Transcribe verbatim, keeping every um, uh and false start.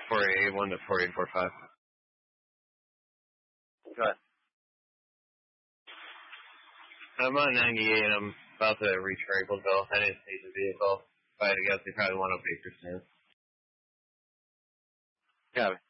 four eight eight one to four eight four five. Go ahead. I'm on ninety-eight. I'm about to reach Franklville. I didn't see the vehicle. If I had to guess, they probably want to pay percent. Got it.